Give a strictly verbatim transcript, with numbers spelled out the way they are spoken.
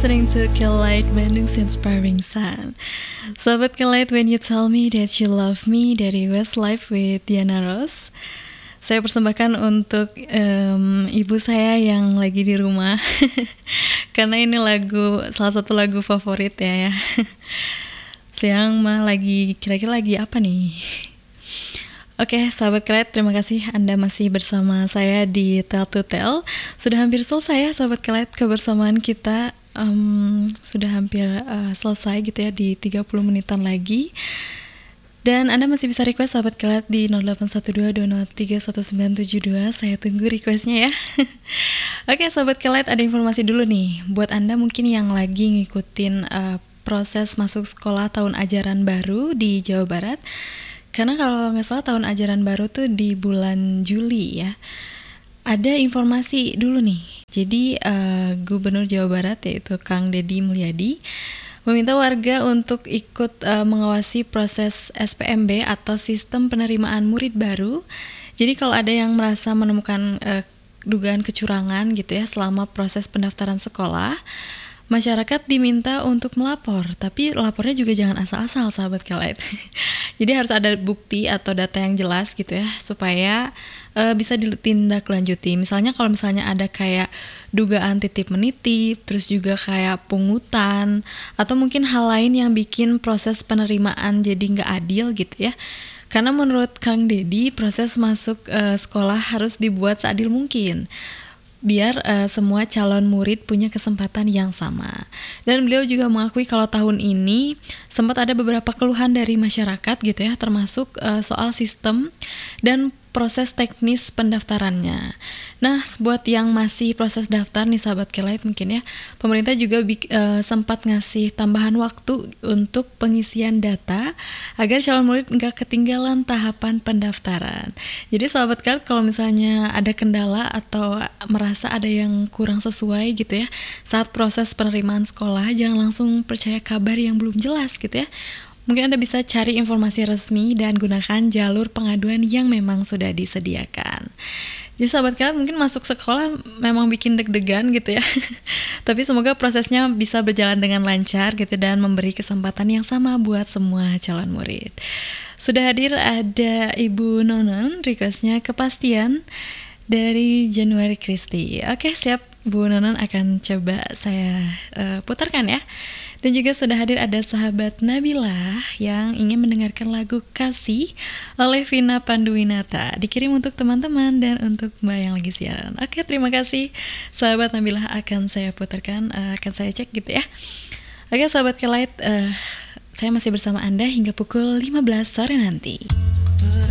listening to Kelight Bandung's Inspiring Sound. Sobat Kelight, When You Tell Me That You Love Me dari Westlife with Diana Ross. Saya persembahkan untuk um, ibu saya yang lagi di rumah. Karena ini lagu, salah satu lagu favorit ya, ya. Siang mah lagi, kira-kira lagi apa nih? Oke, sahabat Kelight, terima kasih Anda masih bersama saya di Tell to Tell. Sudah hampir selesai ya sahabat Kelight, kebersamaan kita um, sudah hampir uh, selesai gitu ya, di tiga puluh menitan lagi. Dan Anda masih bisa request sahabat Kelight di nol delapan satu dua dua nol tiga satu sembilan tujuh dua. Saya tunggu requestnya ya. Oke sahabat Kelight, ada informasi dulu nih buat Anda mungkin yang lagi ngikutin uh, proses masuk sekolah tahun ajaran baru di Jawa Barat. Karena kalau nggak salah tahun ajaran baru tuh di bulan Juli ya. Ada informasi dulu nih. Jadi uh, Gubernur Jawa Barat yaitu Kang Deddy Mulyadi meminta warga untuk ikut uh, mengawasi proses S P M B atau sistem penerimaan murid baru. Jadi kalau ada yang merasa menemukan uh, dugaan kecurangan gitu ya selama proses pendaftaran sekolah, masyarakat diminta untuk melapor, tapi lapornya juga jangan asal-asal sahabat Kelight. Jadi harus ada bukti atau data yang jelas gitu ya, supaya uh, bisa ditindaklanjuti. Misalnya kalau misalnya ada kayak dugaan titip menitip, terus juga kayak pungutan, atau mungkin hal lain yang bikin proses penerimaan jadi nggak adil gitu ya. Karena menurut Kang Deddy, proses masuk uh, sekolah harus dibuat seadil mungkin, biar uh, semua calon murid punya kesempatan yang sama. Dan beliau juga mengakui kalau tahun ini sempat ada beberapa keluhan dari masyarakat gitu ya, termasuk uh, soal sistem dan proses teknis pendaftarannya. Nah, buat yang masih proses daftar nih sahabat Kelight mungkin ya, pemerintah juga uh, sempat ngasih tambahan waktu untuk pengisian data agar calon murid nggak ketinggalan tahapan pendaftaran. Jadi sahabat Kelight kalau misalnya ada kendala atau merasa ada yang kurang sesuai gitu ya saat proses penerimaan sekolah, jangan langsung percaya kabar yang belum jelas gitu ya. Mungkin Anda bisa cari informasi resmi dan gunakan jalur pengaduan yang memang sudah disediakan. Jadi sahabat Kelight mungkin masuk sekolah memang bikin deg-degan gitu ya. Tapi semoga prosesnya bisa berjalan dengan lancar gitu dan memberi kesempatan yang sama buat semua calon murid. Sudah hadir ada Ibu Nonon, requestnya Kepastian dari Januari Kristi. Oke, siap. Bu Nonon akan coba saya uh, putarkan ya. Dan juga sudah hadir ada sahabat Nabila yang ingin mendengarkan lagu Kasih oleh Vina Panduwinata. Dikirim untuk teman-teman dan untuk Mbak yang lagi siaran. Oke, terima kasih sahabat Nabila, akan saya putarkan, uh, akan saya cek gitu ya. Oke sahabat Kelight, uh, saya masih bersama Anda hingga pukul lima belas sore nanti.